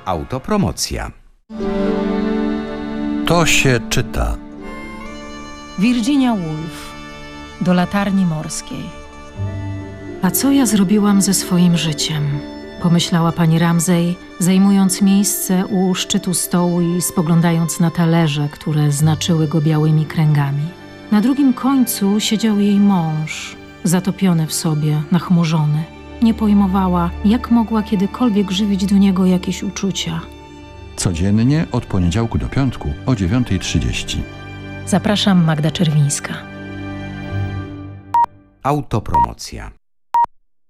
Autopromocja. To się czyta. Virginia Woolf. Do latarni morskiej. A co ja zrobiłam ze swoim życiem? Pomyślała pani Ramsay, zajmując miejsce u szczytu stołu i spoglądając na talerze, które znaczyły go białymi kręgami. Na drugim końcu siedział jej mąż, zatopiony w sobie, nachmurzony. Nie pojmowała, jak mogła kiedykolwiek żywić do niego jakieś uczucia. Codziennie od poniedziałku do piątku o 9:30. Zapraszam, Magda Czerwińska. Autopromocja.